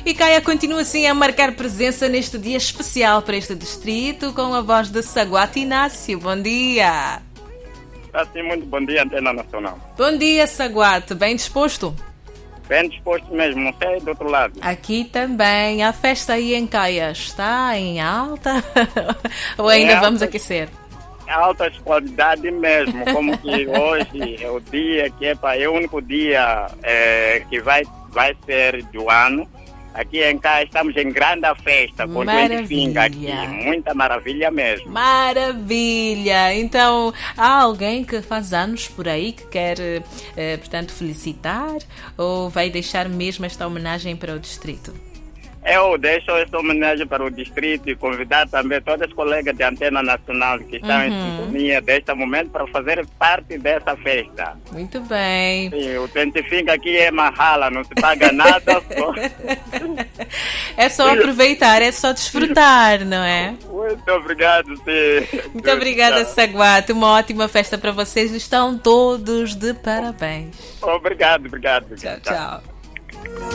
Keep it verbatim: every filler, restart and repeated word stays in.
E Caia continua assim a marcar presença neste dia especial para este distrito com a voz de Saguato Inácio. Bom dia! Assim, muito bom dia, Antena Nacional. Bom dia, Saguato. Bem disposto? Bem disposto mesmo, não sei do outro lado. Aqui também. A festa aí em Caia está em alta? Ou ainda É vamos alta. aquecer? Altas qualidades mesmo, como que hoje é o dia que é, para, é o único dia é, que vai, vai ser do ano. Aqui em cá estamos em grande festa, com vinte cinco aqui, muita maravilha mesmo. Maravilha! Então, há alguém que faz anos por aí que quer, eh, portanto, felicitar ou vai deixar mesmo esta homenagem para o distrito? Eu deixo essa homenagem para o distrito e convidar também todas as colegas de Antena Nacional que estão Uhum. em sintonia deste momento para fazer parte dessa festa. Muito bem. Sim, o vinte e cinco aqui é mahala, não se paga nada. Só... É só aproveitar, é só desfrutar, não é? Muito obrigado, sim. Muito obrigada, Saguato. Uma ótima festa para vocês. Estão todos de parabéns. Obrigado, obrigado. Tchau, tchau.